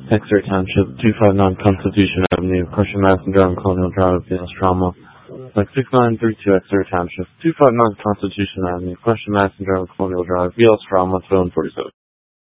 Exeter Township, 259 Constitution Avenue, Crushing Madison Drive, Colonial Drive, Venus Trauma. Like 6932 Exeter Township, 259 Constitution Avenue, Crushing Madison Drive, Colonial Drive, VL Trauma, 1247.